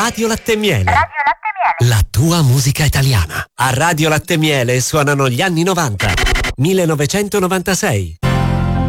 Radio Latte e Miele. Radio Latte e Miele. La tua musica italiana. A Radio Latte e Miele suonano gli anni 90. 1996.